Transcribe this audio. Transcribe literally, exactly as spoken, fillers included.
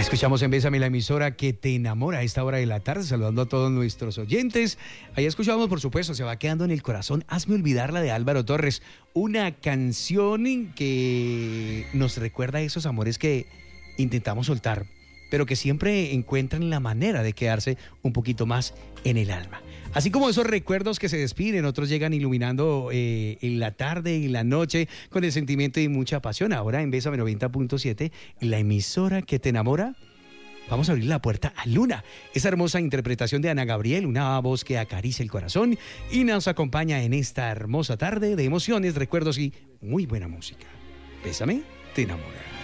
Escuchamos en Bésame, la emisora que te enamora a esta hora de la tarde, saludando a todos nuestros oyentes. Ahí escuchamos, por supuesto, Se va quedando en el corazón, Hazme olvidarla, de Álvaro Torres. Una canción que nos recuerda a esos amores que intentamos soltar, pero que siempre encuentran la manera de quedarse un poquito más en el alma. Así como esos recuerdos que se despiden, otros llegan iluminando eh, en la tarde y la noche con el sentimiento y mucha pasión. Ahora en Bésame noventa punto siete, la emisora que te enamora, vamos a abrir la puerta a Luna. Esa hermosa interpretación de Ana Gabriel, una voz que acaricia el corazón y nos acompaña en esta hermosa tarde de emociones, recuerdos y muy buena música. Bésame, te enamora.